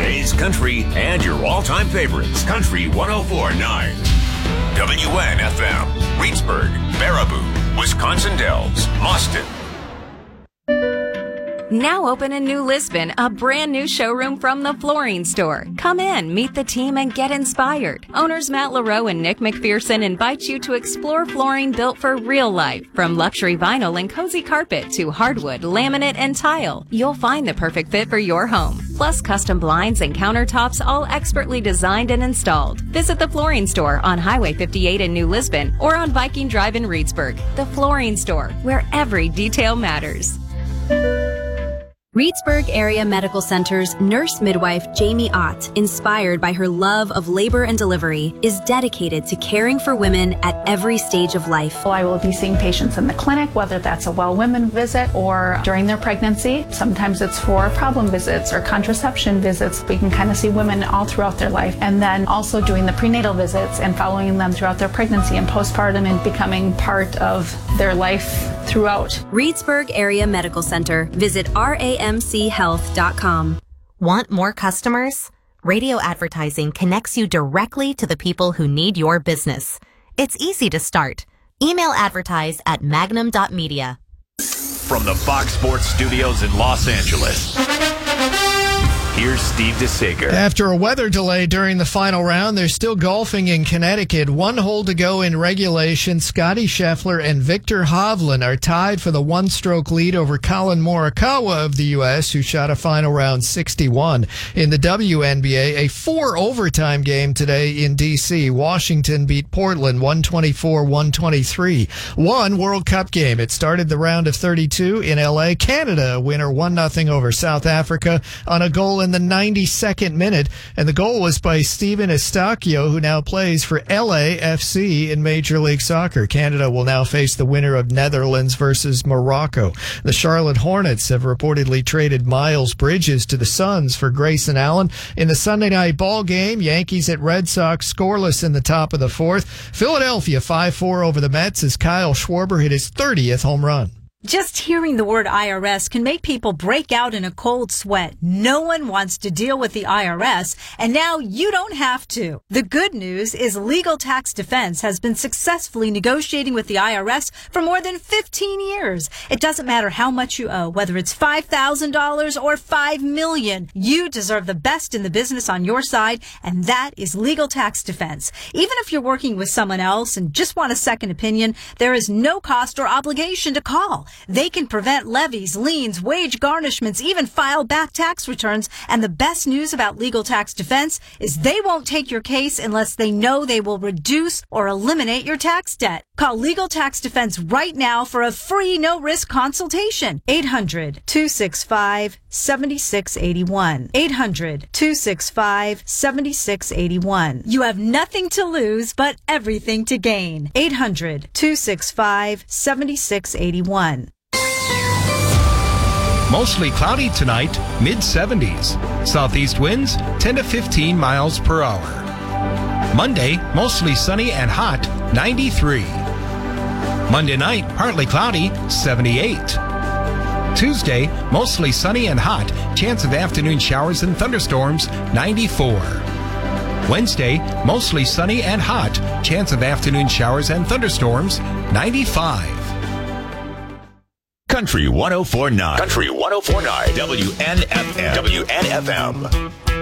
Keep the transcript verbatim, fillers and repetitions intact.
Today's country and your all-time favorites. Country one oh four point nine. W N F M. Reedsburg, Baraboo, Wisconsin Dells, Austin. Now open in New Lisbon, a brand new showroom from the Flooring Store. Come in, meet the team, and get inspired. Owners Matt LaRoe and Nick McPherson invite you to explore flooring built for real life. From luxury vinyl and cozy carpet to hardwood, laminate, and tile, you'll find the perfect fit for your home. Plus custom blinds and countertops, all expertly designed and installed. Visit the Flooring Store on Highway fifty-eight in New Lisbon or on Viking Drive in Reedsburg. The Flooring Store, where every detail matters. Reedsburg Area Medical Center's nurse midwife Jamie Ott, inspired by her love of labor and delivery, is dedicated to caring for women at every stage of life. I will be seeing patients in the clinic, whether that's a well women visit or during their pregnancy. Sometimes it's for problem visits or contraception visits. We can kind of see women all throughout their life, and then also doing the prenatal visits and following them throughout their pregnancy and postpartum and becoming part of their life throughout. Reedsburg Area Medical Center. Visit R A M C health dot com. Want more customers? Radio advertising connects you directly to the people who need your business. It's easy to start. Email advertise at magnum dot media. From the Fox Sports Studios in Los Angeles, here's Steve DeSager. After a weather delay during the final round, there's still golfing in Connecticut. One hole to go in regulation. Scotty Scheffler and Victor Hovland are tied for the one-stroke lead over Colin Morikawa of the U S, who shot a final round sixty-one. In the W N B A, a four-overtime game today in D C. Washington beat Portland one twenty-four one twenty-three. One World Cup game. It started the round of thirty-two in L A. Canada, a winner one nothing over South Africa on a goal in the ninety-second minute, and the goal was by Steven Estacchio, who now plays for L A F C in Major League Soccer. Canada will now face the winner of Netherlands versus Morocco. The Charlotte Hornets have reportedly traded Miles Bridges to the Suns for Grayson Allen. In the Sunday night ball game, Yankees at Red Sox scoreless in the top of the fourth. Philadelphia five four over the Mets as Kyle Schwarber hit his thirtieth home run. Just hearing the word I R S can make people break out in a cold sweat. No one wants to deal with the I R S, and now you don't have to. The good news is Legal Tax Defense has been successfully negotiating with the I R S for more than fifteen years. It doesn't matter how much you owe, whether it's five thousand dollars or five million dollars. You deserve the best in the business on your side, and that is Legal Tax Defense. Even if you're working with someone else and just want a second opinion, there is no cost or obligation to call. They can prevent levies, liens, wage garnishments, even file back tax returns. And the best news about Legal Tax Defense is they won't take your case unless they know they will reduce or eliminate your tax debt. Call Legal Tax Defense right now for a free no-risk consultation. eight hundred two six five seven six eight one. eight hundred two six five seven six eight one. You have nothing to lose but everything to gain. eight hundred two six five seven six eight one. Mostly cloudy tonight, mid seventies. Southeast winds ten to fifteen miles per hour. Monday, mostly sunny and hot, ninety-three. Monday night, partly cloudy, seventy-eight. Tuesday, mostly sunny and hot, chance of afternoon showers and thunderstorms, ninety-four. Wednesday, mostly sunny and hot, chance of afternoon showers and thunderstorms, ninety-five. Country one oh four point nine. Country one oh four point nine. W N F M. W N F M.